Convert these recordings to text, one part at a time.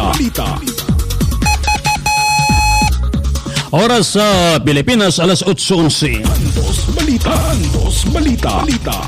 Oras sa Pilipinas, alas 8:11. Andos Balita.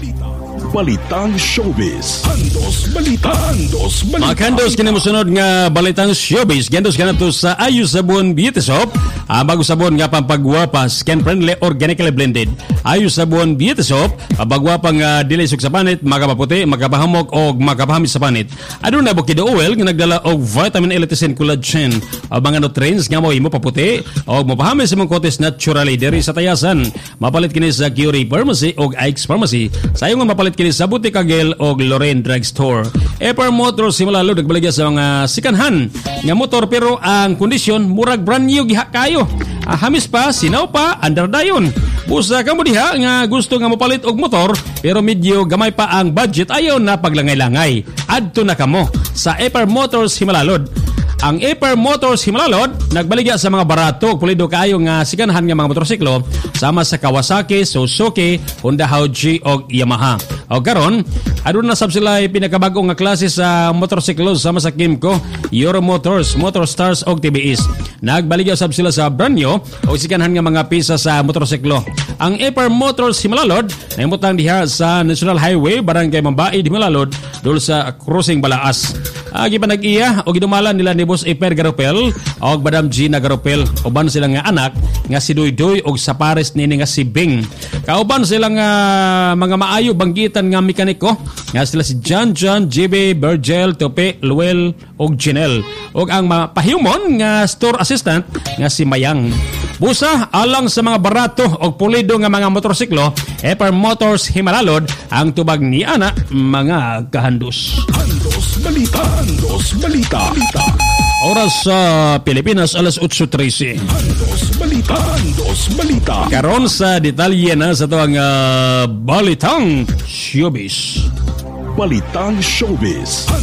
Balitang Showbiz. Andos Balita. Mga kandos, kinamusunod nga Balitang Showbiz. Gandos ka na to sa Ayu Sabon Beauty Soap. Bago sabon nga pampagwapa, skin-friendly, organically blended. Ayu Sabon Beauty Soap. Pampagwapa nga dili sa panit, makapaputi, makapahamok o makapahamis sa panit. Aduna bukido oil nga nagdala og vitamin A, lecithin, collagen. Mga nutrients nga mo imo paputi o mapahamis sa mong kotes naturally diri sa tayasan. Mapalit kini sa Curie Pharmacy o Ike's Pharmacy. Sayo nga mapalit kini sa Butika Gel o Lorraine Drugstore. Per motor simulalo nagbaligya sa mga sikanhan nga motor pero ang kondisyon murag brand new giha kayo. Hamis pa, sinaw pa, under dayon. Busa ka mo diha nga gusto nga mopalit og motor pero medyo gamay pa ang budget, ayaw na paglangay-langay. Adto na kamo sa Per Motors Himalalod. Ang Per Motors Himalalod nagbaligya sa mga barato pulido kaayo nga sikanhan nga mga motorsiklo sama sa Kawasaki, Suzuki, Honda Hauji og Yamaha. O karon, aduna sab sila pinakabago nga klase sa motorsiklo sama sa Kimco, Euro Motors, Motorstars og TBS. Nagbaligya sab sila sa brand new o sikanhan nga mga pisa sa motorsiklo. Ang Per Motors Himalalod nahimutang diha sa National Highway, Barangay Mambaid, Himalalod, dul sa Crossing Balaas. Gipanag-iya o gidumalan nila ni Boss Eper Garopel o Madam Gina Garopel. Uban silang nga anak nga si Duydoy o sa pares nini nga si Bing. Kauban silang mga maayo banggitan nga mekaniko nga sila si John, JB, Virgil, Tope, Luel o Janelle. O ang pahimon nga store assistant nga si Mayang. Busa alang sa mga barato o pulido nga mga motorsiklo, Per Motors Himalalod ang tubag ni ana mga kahandos. Andos Balita. Oras sa Pilipinas, alas 8:13. Andos Balita. Karon sa detalye na sa tuwang Balitang Showbiz. Balitang Showbiz.